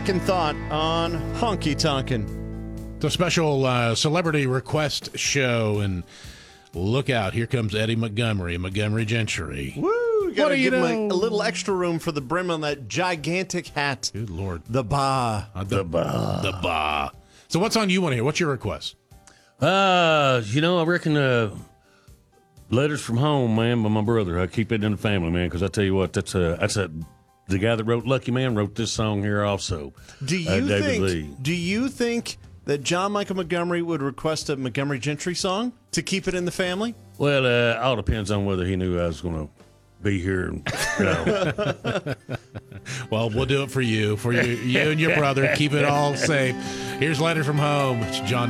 Second thought on Honky Tonkin'. It's a special celebrity request show, and look out, here comes Eddie Montgomery, Montgomery Gentry. Woo! Gotta do you give him know? a little extra room for the brim on that gigantic hat. Good Lord. The ba. The ba. So what's on you want to hear? What's your request? I reckon Letters from Home, man, by my brother. I keep it in the family, man, because I tell you what, that's the guy that wrote Lucky Man wrote this song here also. Do you think that John Michael Montgomery would request a Montgomery Gentry song to keep it in the family? Well, all depends on whether he knew I was going to be here. Well, we'll do it for you and your brother. Keep it all safe. Here's Letter from Home. It's John